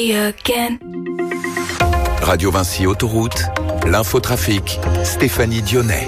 Radio Vinci Autoroute, l'infotrafic, Stéphanie Dionnet.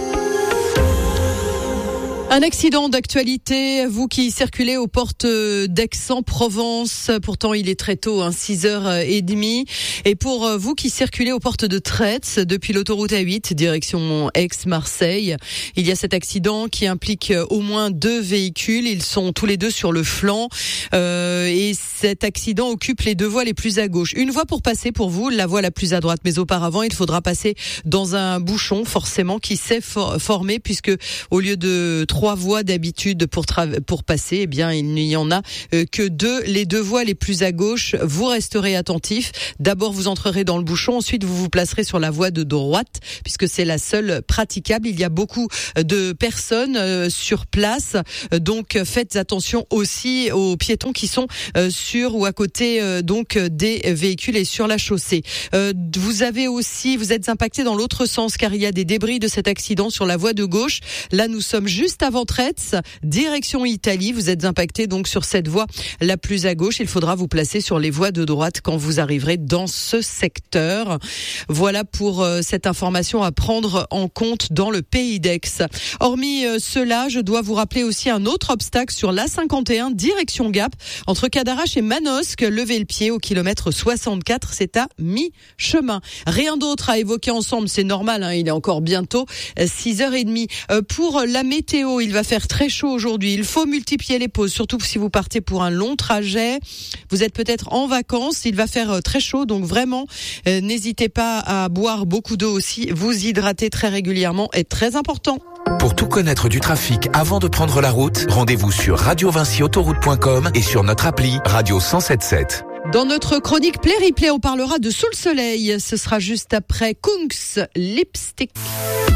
Un accident d'actualité, vous qui circulez aux portes d'Aix-en-Provence, pourtant il est très tôt, 6h30. Et pour vous qui circulez aux portes de Traits, depuis l'autoroute A8, direction Aix-Marseille, il y a cet accident qui implique au moins 2 véhicules. Ils sont tous les deux sur le flanc et cet accident occupe les 2 voies les plus à gauche. Une voie pour passer pour vous, la voie la plus à droite. Mais auparavant, il faudra passer dans un bouchon forcément qui s'est formé puisque au lieu de 3 voies d'habitude pour passer, eh bien il n'y en a que 2, les 2 voies les plus à gauche. Vous resterez attentifs. D'abord vous entrerez dans le bouchon, ensuite vous vous placerez sur la voie de droite puisque c'est la seule praticable. Il y a beaucoup de personnes sur place, donc faites attention aussi aux piétons qui sont sur ou à côté donc des véhicules et sur la chaussée. Vous êtes impacté dans l'autre sens car il y a des débris de cet accident sur la voie de gauche. Là nous sommes juste avant Traits, direction Italie. Vous êtes impacté donc sur cette voie la plus à gauche. Il faudra vous placer sur les voies de droite quand vous arriverez dans ce secteur. Voilà pour cette information à prendre en compte dans le pays d'Aix. Hormis cela, je dois vous rappeler aussi un autre obstacle sur l'A51 direction Gap entre Cadarache et Manosque. Levez le pied au kilomètre 64, c'est à mi-chemin. Rien d'autre à évoquer ensemble, c'est normal, il est encore bientôt 6h30. Pour la météo, il va faire très chaud aujourd'hui. Il faut multiplier les pauses, surtout si vous partez pour un long trajet. Vous êtes peut-être en vacances. Il va faire très chaud, donc vraiment, n'hésitez pas à boire beaucoup d'eau aussi. Vous hydrater très régulièrement est très important. Pour tout connaître du trafic avant de prendre la route, rendez-vous sur radiovinciautoroute.com et sur notre appli Radio 107.7. Dans notre chronique Play-Replay, on parlera de Sous le soleil. Ce sera juste après Kungs Lipstick.